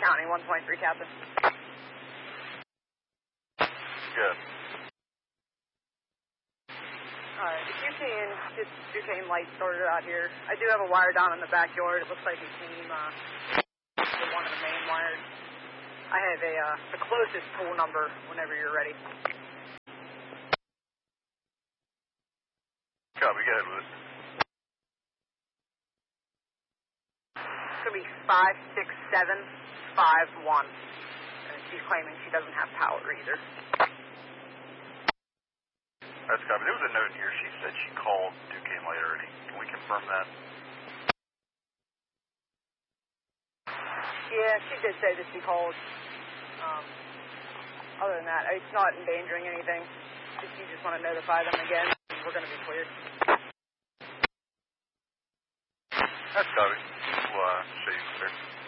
County, 1.3, Captain. Good. Alright, if you can get Duquesne light sorted out here, I do have a wire down in the backyard. It looks like it came to one of the main wires. I have the closest pool number whenever you're ready. Copy, go ahead with it. It's going to be 56751. And she's claiming she doesn't have power either. That's copy. There was a note here. She said she called Duquesne Light already. Can we confirm that? Yeah, she did say that she called. Other than that, it's not endangering anything. You just want to notify them again. We're going to be cleared. That's copy. We'll show you clear.